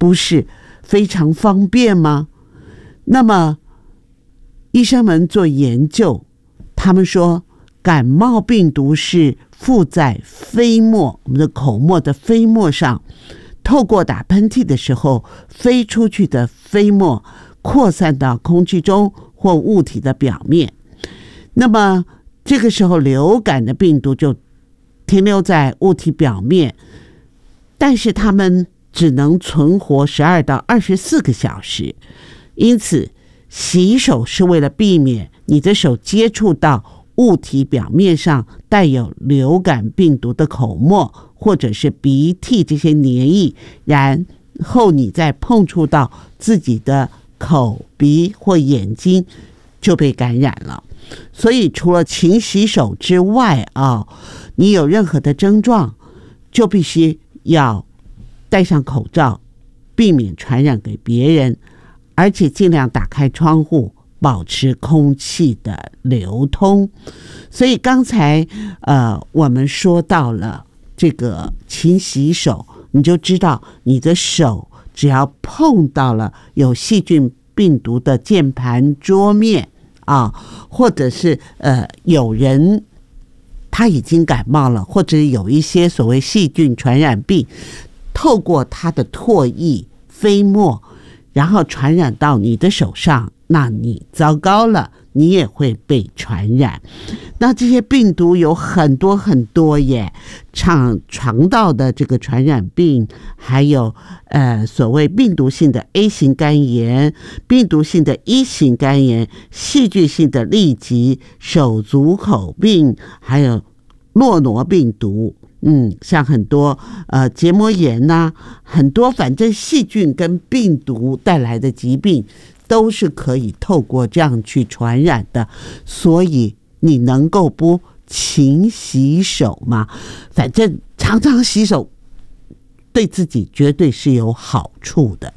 不是非常方便吗？那么医生们做研究，他们说感冒病毒是附在飞沫，我们的口沫的飞沫上，透过打喷嚏的时候飞出去的飞沫扩散到空气中或物体的表面。那么这个时候流感的病毒就停留在物体表面，但是它们只能存活12到24个小时。因此洗手是为了避免你的手接触到物体表面上带有流感病毒的口沫或者是鼻涕这些粘液，然后你再碰触到自己的口鼻或眼睛就被感染了。所以除了勤洗手之外你有任何的症状就必须要戴上口罩，避免传染给别人，而且尽量打开窗户，保持空气的流通。所以刚才我们说到了这个勤洗手，你就知道你的手只要碰到了有细菌病毒的键盘桌面或者是有人他已经感冒了，或者有一些所谓细菌传染病透过他的唾液飞沫然后传染到你的手上，那你糟糕了，你也会被传染。那这些病毒有很多很多耶，肠道的这个传染病，还有所谓病毒性的 A 型肝炎、病毒性的1型肝炎、细菌性的痢疾、手足口病，还有诺罗病毒。像很多结膜炎很多反正细菌跟病毒带来的疾病都是可以透过这样去传染的。所以你能够不勤洗手吗？反正常常洗手对自己绝对是有好处的。